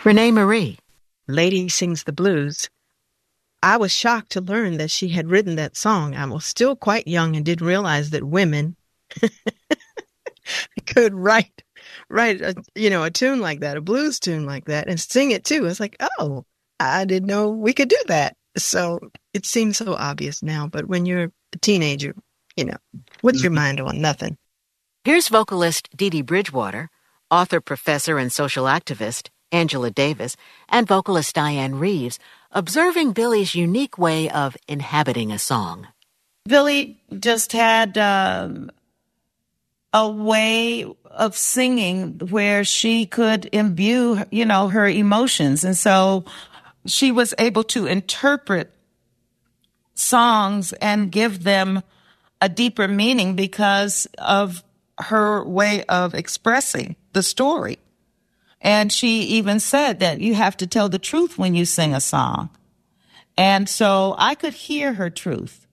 Renee Marie, Lady Sings the Blues. I was shocked to learn that she had written that song. I was still quite young and didn't realize that women could write a tune like that, a blues tune like that, and sing it too. It's like, oh, I didn't know we could do that. So it seems so obvious now, but when you're a teenager, what's your mind on? Nothing. Here's vocalist Dee Dee Bridgewater, author, professor, and social activist Angela Davis, and vocalist Diane Reeves, observing Billie's unique way of inhabiting a song. Billie just had a way of singing where she could imbue, her emotions. And so she was able to interpret songs and give them a deeper meaning because of her way of expressing the story. And she even said that you have to tell the truth when you sing a song. And so I could hear her truth.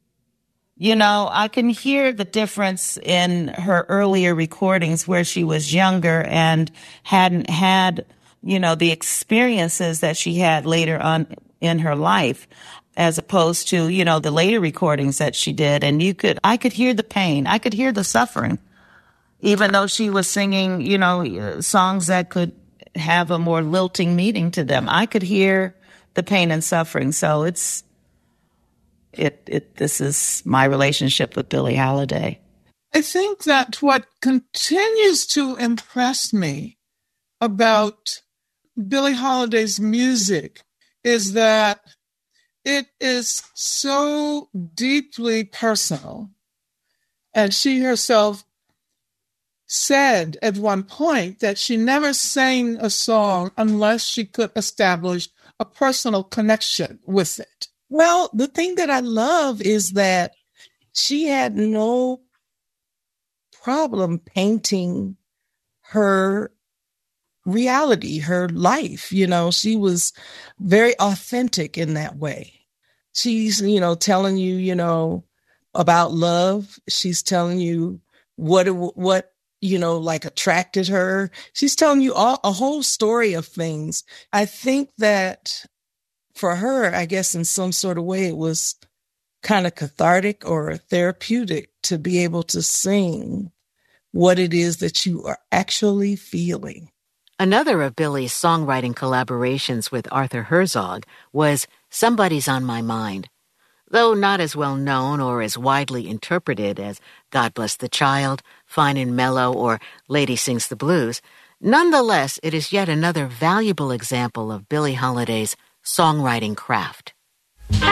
I can hear the difference in her earlier recordings where she was younger and hadn't had, the experiences that she had later on in her life, as opposed to, the later recordings that she did. And I could hear the pain. I could hear the suffering, even though she was singing, songs that could have a more lilting meaning to them. I could hear the pain and suffering. So this is my relationship with Billie Holiday. I think that what continues to impress me about Billie Holiday's music is that it is so deeply personal. And she herself said at one point that she never sang a song unless she could establish a personal connection with it. Well, the thing that I love is that she had no problem painting her reality, her life. She was very authentic in that way. She's, telling you, about love. She's telling you what attracted her. She's telling you a whole story of things. I think that for her, I guess in some sort of way, it was kind of cathartic or therapeutic to be able to sing what it is that you are actually feeling. Another of Billie's songwriting collaborations with Arthur Herzog was Somebody's on My Mind. Though not as well known or as widely interpreted as God Bless the Child, Fine and Mellow, or Lady Sings the Blues, nonetheless, it is yet another valuable example of Billie Holiday's songwriting craft.